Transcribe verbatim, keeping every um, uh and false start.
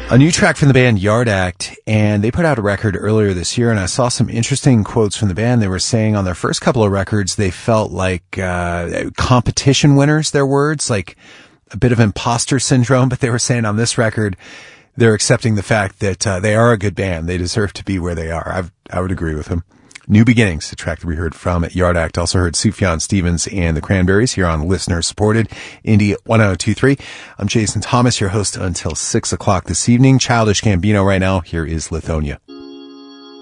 A new track from the band Yard Act, and they put out a record earlier this year, and I saw some interesting quotes from the band. They were saying on their first couple of records, they felt like uh competition winners, their words, like a bit of imposter syndrome, but they were saying on this record, they're accepting the fact that uh, they are a good band. They deserve to be where they are. I've, I would agree with them. New Beginnings, the track that we heard from Yard Act. Also heard Sufjan Stevens and the Cranberries here on listener-supported Indie one oh two three. I'm Jason Thomas, your host until six o'clock this evening. Childish Gambino right now. Here is Lithonia.